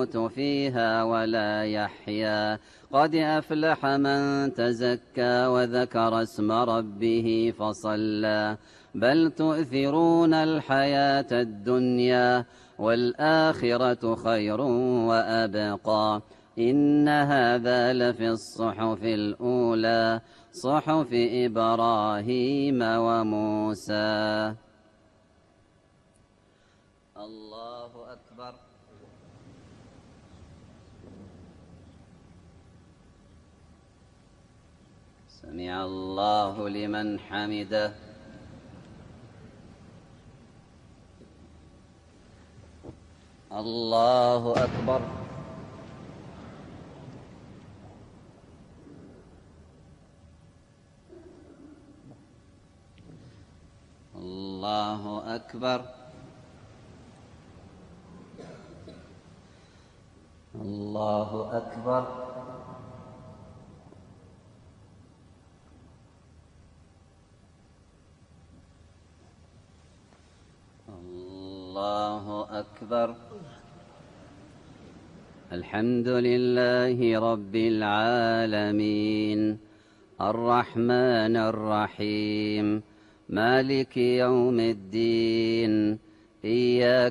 يموت فيها ولا يحيا. قد أفلح من تزكى وذكر اسم ربه فصلى. بل تؤثرون الحياة الدنيا والآخرة خير وأبقى. إن هذا لفي الصحف الأولى صحف إبراهيم وموسى. الله أكبر. سمع الله لمن حمده. الله أكبر. الله أكبر. الله أكبر. الله أكبر. الحمد لله رب العالمين الرحمن الرحيم مالك يوم الدين. إياك